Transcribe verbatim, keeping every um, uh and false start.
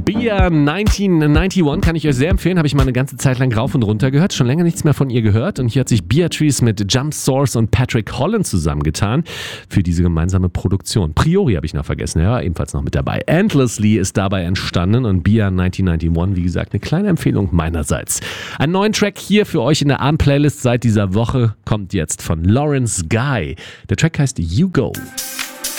Bia neunzehnhunderteinundneunzig kann ich euch sehr empfehlen, habe ich mal eine ganze Zeit lang rauf und runter gehört, schon länger nichts mehr von ihr gehört und hier hat sich Beatrice mit Jump Source und Patrick Holland zusammengetan für diese gemeinsame Produktion. Priori habe ich noch vergessen, ja, ebenfalls noch mit dabei. Endlessly ist dabei entstanden und Bia neunzehnhunderteinundneunzig, wie gesagt, eine kleine Empfehlung meinerseits. Einen neuen Track hier für euch in der Abend-Playlist seit dieser Woche kommt jetzt von Lawrence Guy. Der Track heißt You Go.